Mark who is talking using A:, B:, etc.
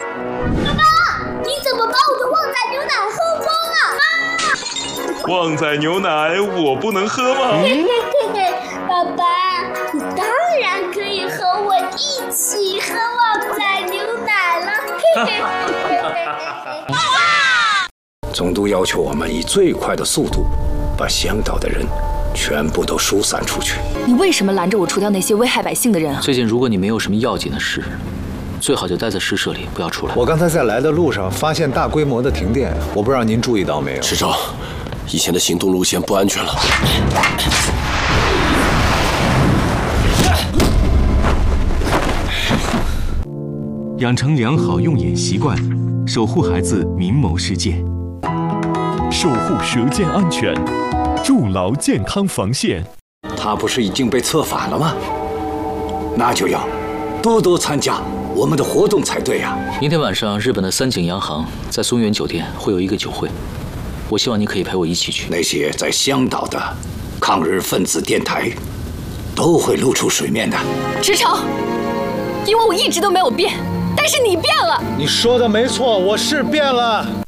A: 爸爸，你怎么把我的旺仔牛奶喝光了？
B: 旺仔牛奶我不能喝吗？
A: 爸爸，你当然可以和我一起喝旺仔牛奶了。
C: 总督要求我们以最快的速度把香岛的人全部都疏散出去。
D: 你为什么拦着我除掉那些危害百姓的人啊？
E: 最近如果你没有什么要紧的事，最好就待在诗社里，不要出来。
F: 我刚才在来的路上发现大规模的停电，我不知道您注意到没有？
G: 师长，以前的行动路线不安全了。
H: 养成良好用眼习惯，守护孩子明眸世界，
I: 守护舌尖安全，筑牢健康防线。
C: 他不是已经被策反了吗？那就要多多参加我们的活动才对呀。
E: 明天晚上，日本的三井洋行在松原酒店会有一个酒会，我希望你可以陪我一起去。
C: 那些在香岛的抗日分子电台都会露出水面的。
D: 池诚，因为我一直都没有变，但是你变了。
F: 你说的没错，我是变了。